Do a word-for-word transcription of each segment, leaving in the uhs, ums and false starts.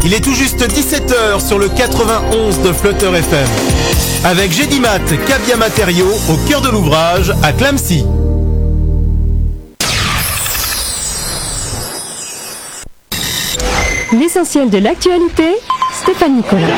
Il est tout juste dix-sept heures sur le quatre-vingt-onze de Flutter F M. Avec Gédimat, Cabia Matériaux, au cœur de l'ouvrage, à Clamecy. L'essentiel de l'actualité, Stéphane Nicolas.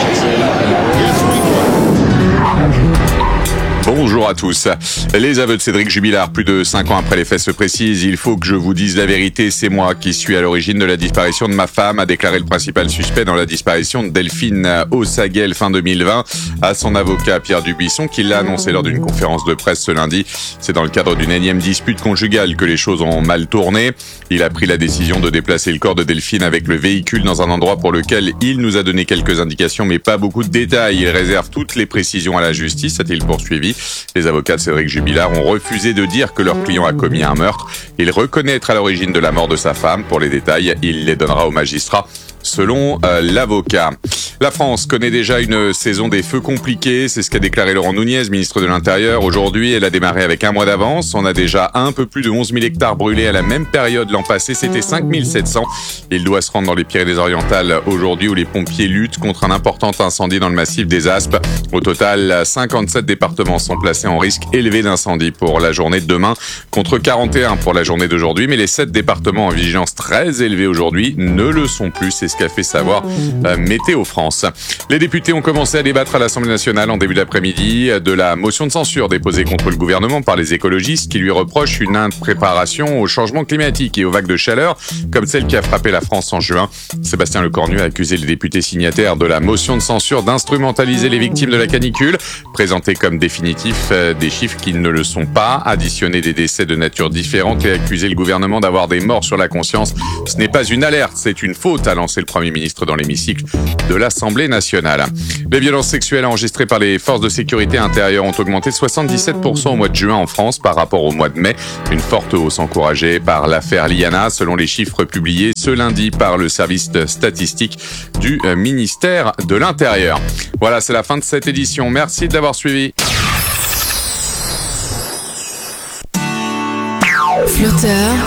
Bonjour à tous. Les aveux de Cédric Jubilard, plus de cinq ans après les faits se précisent. Il faut que je vous dise la vérité, c'est moi qui suis à l'origine de la disparition de ma femme, a déclaré le principal suspect dans la disparition de Delphine Ossaguel fin deux mille vingt à son avocat Pierre Dubuisson, qui l'a annoncé lors d'une conférence de presse ce lundi. C'est dans le cadre d'une énième dispute conjugale que les choses ont mal tourné. Il a pris la décision de déplacer le corps de Delphine avec le véhicule dans un endroit pour lequel il nous a donné quelques indications, mais pas beaucoup de détails. Il réserve toutes les précisions à la justice, a-t-il poursuivi. Les avocats de Cédric Jubilard ont refusé de dire que leur client a commis un meurtre. Il reconnaît être à l'origine de la mort de sa femme. Pour les détails, il les donnera au magistrat, selon euh, l'avocat. La France connaît déjà une saison des feux compliqués, c'est ce qu'a déclaré Laurent Nunez, ministre de l'Intérieur. Aujourd'hui, elle a démarré avec un mois d'avance. On a déjà un peu plus de onze mille hectares brûlés à la même période l'an passé, c'était cinq mille sept cents. Il doit se rendre dans les Pyrénées-Orientales aujourd'hui où les pompiers luttent contre un important incendie dans le massif des Aspes. Au total, cinquante-sept départements sont placés en risque élevé d'incendie pour la journée de demain, contre quarante et un pour la journée d'aujourd'hui. Mais les sept départements en vigilance très élevée aujourd'hui ne le sont plus, c'est ce qu'a fait savoir euh, Météo France. Les députés ont commencé à débattre à l'Assemblée nationale en début d'après-midi de la motion de censure déposée contre le gouvernement par les écologistes qui lui reprochent une impréparation au changement climatique et aux vagues de chaleur comme celle qui a frappé la France en juin. Sébastien Lecornu a accusé les députés signataires de la motion de censure d'instrumentaliser les victimes de la canicule, présenter comme définitifs des chiffres qui ne le sont pas, additionner des décès de nature différente et accuser le gouvernement d'avoir des morts sur la conscience. Ce n'est pas une alerte, c'est une faute, a lancé le Premier ministre dans l'hémicycle de l'Assemblée nationale. Les violences sexuelles enregistrées par les forces de sécurité intérieure ont augmenté de soixante-dix-sept pour cent au mois de juin en France par rapport au mois de mai. Une forte hausse encouragée par l'affaire Liana, selon les chiffres publiés ce lundi par le service statistique du ministère de l'Intérieur. Voilà, c'est la fin de cette édition. Merci de l'avoir suivi. Flutter